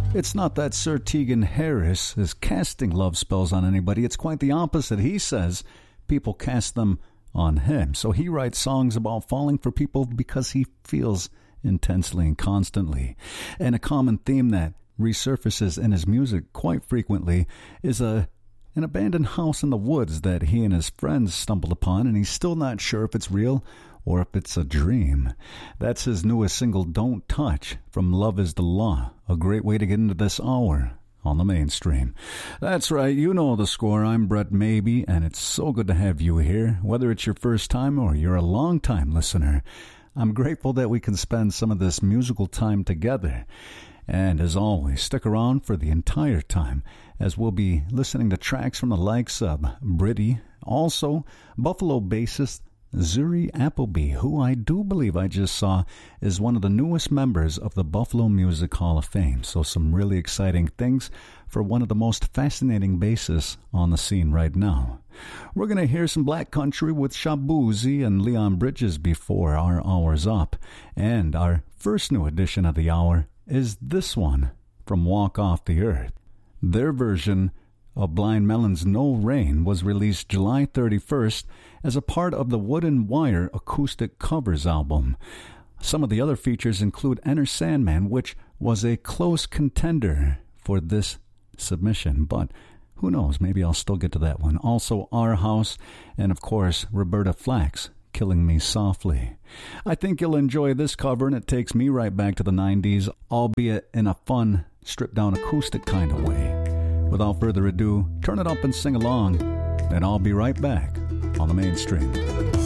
It's not that Sir Tegan Harris is casting love spells on anybody. It's quite the opposite. He says people cast them on him. So he writes songs about falling for people because he feels intensely and constantly. And a common theme that resurfaces in his music quite frequently is an abandoned house in the woods that he and his friends stumbled upon, and he's still not sure if it's real or if it's a dream. That's his newest single, Don't Touch, from Love is the Law. A great way to get into this hour on the mainstream. That's right, you know the score. I'm Brett Maybe, and it's so good to have you here. Whether it's your first time or you're a long-time listener, I'm grateful that we can spend some of this musical time together. And as always, stick around for the entire time, as we'll be listening to tracks from the likes of Britty, also Buffalo bassist Zuri Appleby, who I do believe I just saw is one of the newest members of the Buffalo Music Hall of Fame. So some really exciting things for one of the most fascinating bassists on the scene right now. We're going to hear some Black Country with Shabuzi and Leon Bridges before our hour's up. And our first new edition of the hour is this one from Walk Off the Earth. Their version of Blind Melon's No Rain was released July 31st as a part of the Wood and Wire acoustic covers album. Some of the other features include Enter Sandman, which was a close contender for this submission, but who knows, maybe I'll still get to that one. Also Our House, and of course Roberta Flack's Killing Me Softly. I think you'll enjoy this cover, and it takes me right back to the 90s, albeit in a fun, stripped-down acoustic kind of way. Without further ado, turn it up and sing along, and I'll be right back on the mainstream.